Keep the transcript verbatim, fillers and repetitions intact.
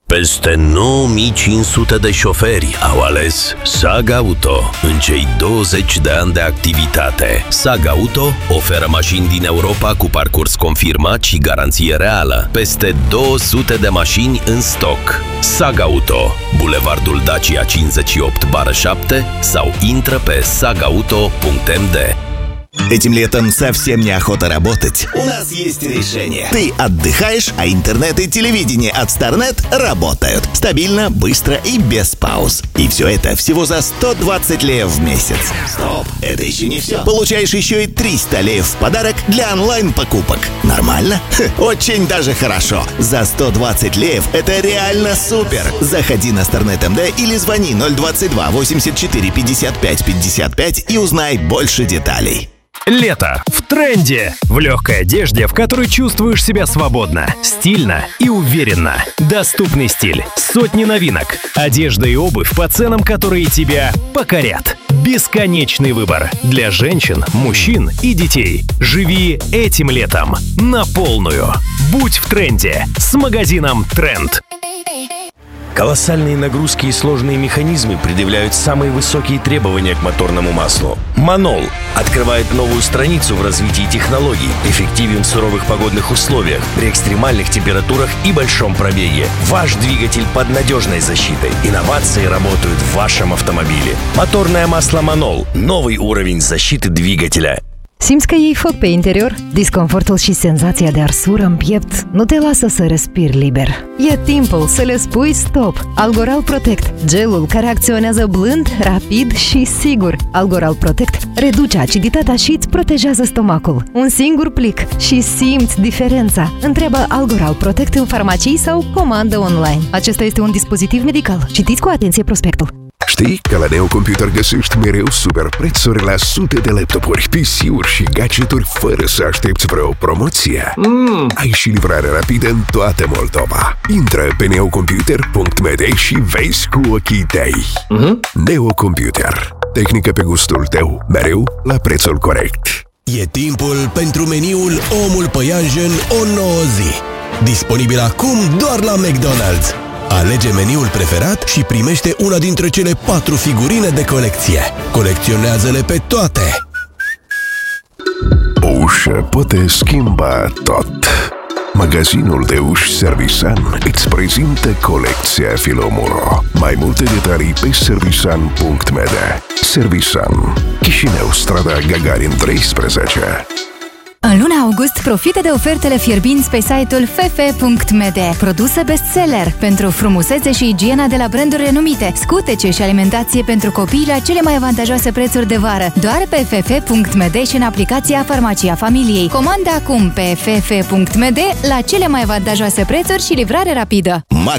Peste nouă mii cinci sute de șoferi au ales Sag Auto în cei douăzeci de ani de activitate. Sag Auto oferă mașini din Europa cu parcurs confirmat și garanție reală. Peste două sute de mașini în stoc. Sag Auto, Bulevardul Dacia cincizeci și opt șapte sau intră pe sagauto punct m d. Этим летом совсем неохота работать. У нас есть решение. Ты отдыхаешь, а интернет и телевидение от Старнет работают. Стабильно, быстро и без пауз. И все это всего за сто двадцать леев в месяц. Стоп, это еще не все. Получаешь еще и триста леев в подарок для онлайн-покупок. Нормально? Ха, очень даже хорошо. За сто двадцать леев это реально супер. Заходи на Старнет точка эм дэ или звони ноль двадцать два восемьдесят четыре пятьдесят пять пятьдесят пять и узнай больше деталей. Лето в тренде! В легкой одежде, в которой чувствуешь себя свободно, стильно и уверенно. Доступный стиль, сотни новинок, одежда и обувь по ценам, которые тебя покорят. Бесконечный выбор для женщин, мужчин и детей. Живи этим летом на полную. Будь в тренде с магазином Тренд. Колоссальные нагрузки и сложные механизмы предъявляют самые высокие требования к моторному маслу. Манол открывает новую страницу в развитии технологий, эффективен в суровых погодных условиях, при экстремальных температурах и большом пробеге. Ваш двигатель под надежной защитой. Инновации работают в вашем автомобиле. Моторное масло Манол. Новый уровень защиты двигателя. Simți că iei foc pe interior? Disconfortul și senzația de arsură în piept nu te lasă să respiri liber. E timpul să le spui stop! Algoral Protect, gelul care acționează blând, rapid și sigur. Algoral Protect reduce aciditatea și îți protejează stomacul. Un singur plic și simți diferența. Întreabă Algoral Protect în farmacii sau comandă online. Acesta este un dispozitiv medical. Citiți cu atenție prospectul. Știi că la Neo Computer găsești mereu super prețuri la sute de laptopuri, P C-uri și gadgeturi fără să aștepți vreo promoție? Mm. Ai și livrare rapidă în toată Moldova. Intră pe neo computer punct m d și vezi cu ochii tăi. Mm-hmm. Neo Computer. Tehnică pe gustul tău, mereu la prețul corect. E timpul pentru meniul Omul Păianjen o nouă zi. Disponibil acum doar la McDonald's. Alege meniul preferat și primește una dintre cele patru figurine de colecție. Colecționează-le pe toate! O ușă poate schimba tot. Magazinul de uși Servisan îți prezintă colecția Filomuro. Mai multe detalii pe servisan punct m d. Servisan, Chișinău, strada Gagarin treisprezece. În luna august, profită de ofertele fierbinți pe site-ul f f punct m d. Produse bestseller pentru frumusețe și igiena de la branduri renumite, scutece și alimentație pentru copii la cele mai avantajoase prețuri de vară. Doar pe f f punct m d și în aplicația Farmacia Familiei. Comandă acum pe f f punct m d la cele mai avantajoase prețuri și livrare rapidă.